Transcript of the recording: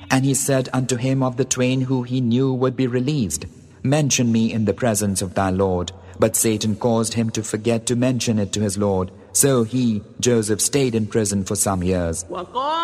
And he said unto him of the twain who he knew would be released, Mention me in the presence of thy Lord. But Satan caused him to forget to mention it to his Lord. So he, Joseph, stayed in prison for some years.